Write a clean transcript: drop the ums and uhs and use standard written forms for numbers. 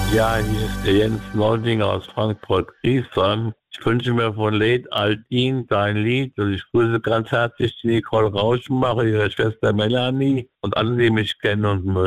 Ja, hier ist der Jens Nording aus Frankfurt-Griesheim. Ich wünsche mir von Late Altin dein Lied und ich grüße ganz herzlich die Nicole Rauschenmacher, ihre Schwester Melanie und alle, die mich kennen und mögen.